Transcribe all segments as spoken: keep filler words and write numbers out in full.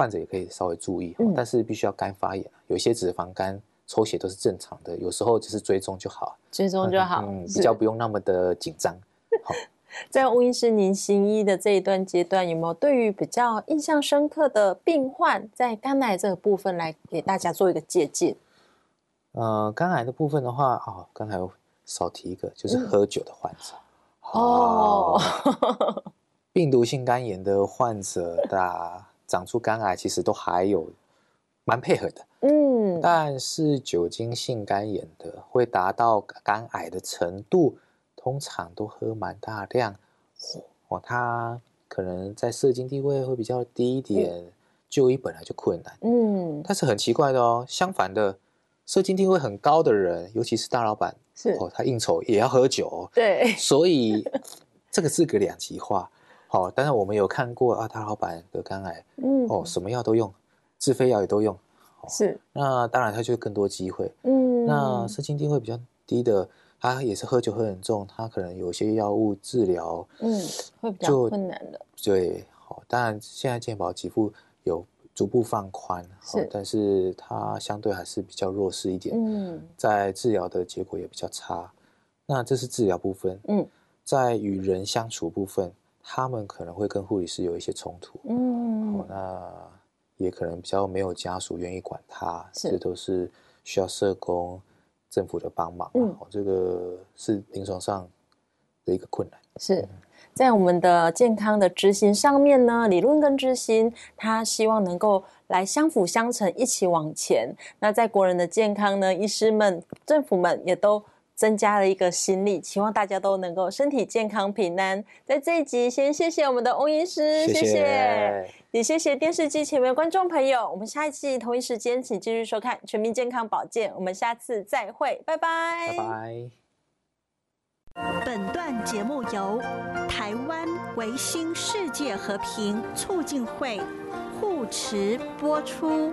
患者也可以稍微注意， 嗯、 但是必须要肝发炎，有一些脂肪肝抽血都是正常的，有时候只是追踪就好， 追踪就好， 嗯，比较不用那么的紧张。好， 在翁医师您行医的这一段阶段，有没有对于比较印象深刻的病患，在肝癌这个部分来给大家做一个借鉴？ 呃，肝癌的部分的话，哦，刚才有少提一个，就是喝酒的患者。 嗯、哦， 病毒性肝炎的患者，大长出肝癌其实都还有蛮配合的， 嗯， 但是酒精性肝炎的会达到肝癌的程度，通常都喝蛮大量，哦，他可能在社经地位会比较低一点，嗯、就医本来就困难，嗯，但是很奇怪的哦，相反的。社经地位很高的人，尤其是大老板， 是哦，他应酬也要喝酒，哦， 对， 所以这个是个两极化。好，哦，当然我们有看过啊，大老板得肝癌，嗯，哦，什么药都用，自费药也都用，哦， 是， 那当然他就更多机会，嗯，那社经地位比较低的，他也是喝酒喝很重，他可能有些药物治疗， 嗯，会比较困难的， 对，好，当然现在健保给付有逐步放宽，是，但是它相对还是比较弱势一点，嗯，在治疗的结果也比较差。那这是治疗部分，嗯，在与人相处部分，他们可能会跟护理师有一些冲突，嗯，哦，那也可能比较没有家属愿意管他，这都是需要社工、政府的帮忙，嗯，哦，这个是临床上的一个困难， 是。在我们的健康的执行上面呢，理论跟执行，他希望能够来相辅相成，一起往前。那在国人的健康呢，医师们、政府们也都增加了一个心力，希望大家都能够身体健康平安。在这一集，先谢谢我们的翁医师， 谢谢， 谢谢也谢谢电视机前面的观众朋友。我们下一期同一时间，请继续收看《全民健康保健》，我们下次再会，拜拜， 拜拜。 本段节目由台湾维新世界和平促进会护持播出。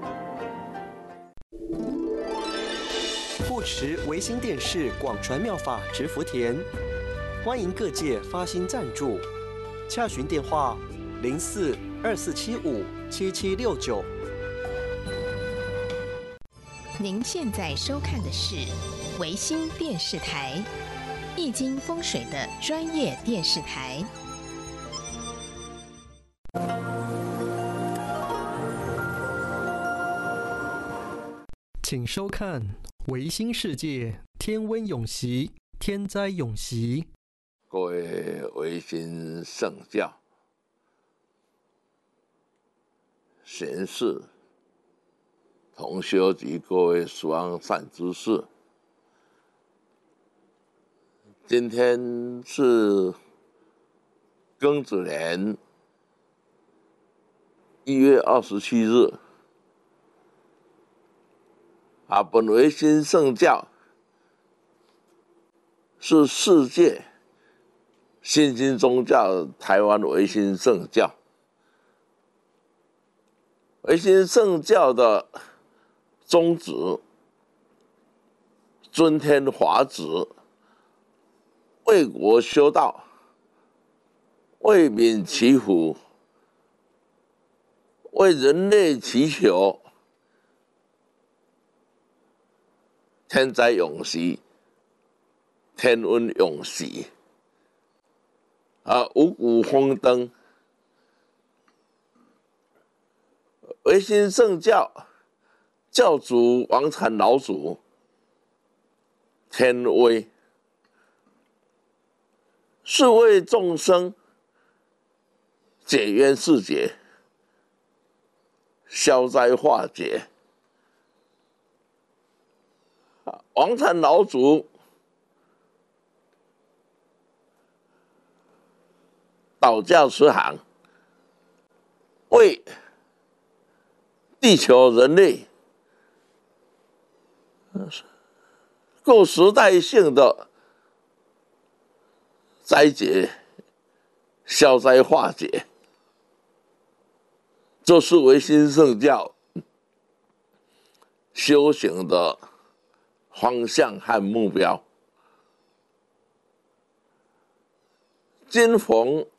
护持维新电视广传妙法植福田，欢迎各界发心赞助，洽询电话零四二四七五七七六九。 您现在收看的是维新电视台。易经风水的专业电视台， 请收看《维新世界天温永息天灾永息》。 各位维新圣教贤士、同修及各位殊安善知识。今天是庚子年一月二十七日，啊，本维新圣教是世界新兴宗教台湾维新圣教。维新圣教的宗旨，尊天华旨，为国修道，为民祈福，为人类祈求天灾永息，天温永息，啊，五谷丰登。维新圣教教主王禅老祖天威，是为众生解冤释结，消灾化解。王禅老祖导教慈航，为地球人类各时代性的灾劫消灾化解，这是维新圣教修行的方向和目标。今逢